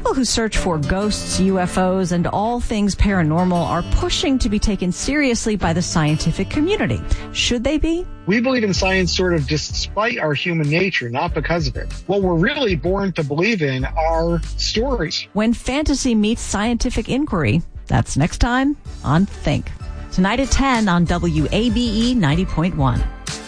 People who search for ghosts, UFOs, and all things paranormal are pushing to be taken seriously by the scientific community. Should they be? We believe in science sort of despite our human nature, not because of it. What we're really born to believe in are stories. When fantasy meets scientific inquiry, that's next time on Think. Tonight at 10 on WABE 90.1.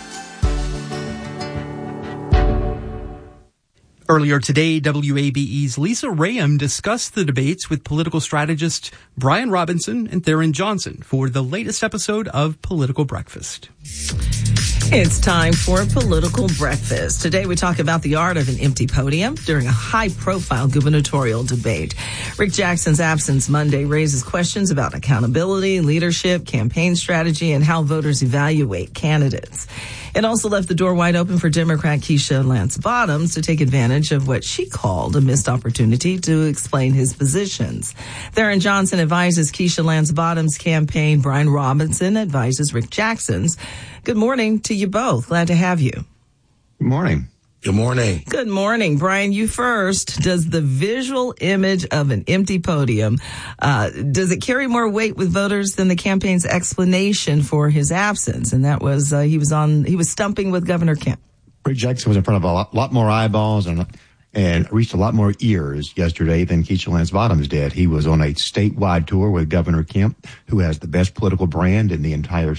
Earlier today, WABE's Lisa Rayam discussed the debates with political strategist Brian Robinson and Theron Johnson for the latest episode of Political Breakfast. It's time for Political Breakfast. Today we talk about the art of an empty podium during a high-profile gubernatorial debate. Rick Jackson's absence Monday raises questions about accountability, leadership, campaign strategy, and how voters evaluate candidates. It also left the door wide open for Democrat Keisha Lance Bottoms to take advantage of what she called a missed opportunity to explain his positions. Theron Johnson advises Keisha Lance Bottoms' campaign. Brian Robinson advises Rick Jackson's. Good morning to you both. Glad to have you. Good morning. Good morning. Good morning. Brian, you first. Does the visual image of an empty podium, does it carry more weight with voters than the campaign's explanation for his absence? And that was, he was stumping with Governor Kemp. Rick Jackson was in front of a lot more eyeballs and reached a lot more ears yesterday than Keisha Lance Bottoms did. He was on a statewide tour with Governor Kemp, who has the best political brand in the entire